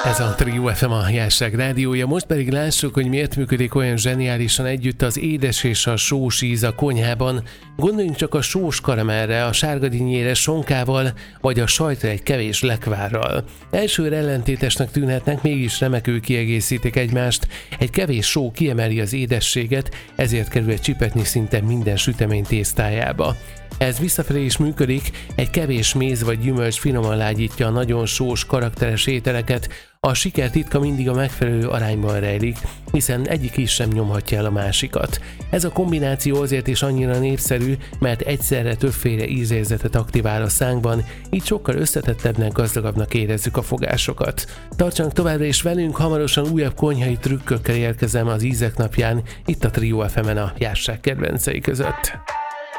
Ez a Trio FM, a Jásság rádiója, most pedig lássuk, hogy miért működik olyan zseniálisan együtt az édes és a sós íz a konyhában. Gondoljunk csak a sós karamellre, a sárgadinyére sonkával, vagy a sajtra egy kevés lekvárral. Elsőre ellentétesnek tűnhetnek, mégis remekül kiegészítik egymást. Egy kevés só kiemeli az édességet, ezért kerül egy csipetnyi szinte minden sütemény tésztájába. Ez visszafelé is működik, egy kevés méz vagy gyümölcs finoman lágyítja a nagyon sós, karakteres ételeket. A siker titka mindig a megfelelő arányban rejlik, hiszen egyik is sem nyomhatja el a másikat. Ez a kombináció azért is annyira népszerű, mert egyszerre többféle ízérzetet aktivál a szánkban, így sokkal összetettebbnek, gazdagabbnak érezzük a fogásokat. Tartsanak továbbra is velünk, hamarosan újabb konyhai trükkökkel érkezem az ízek napján, itt a Trio FM-en a Jásság kedvencei között.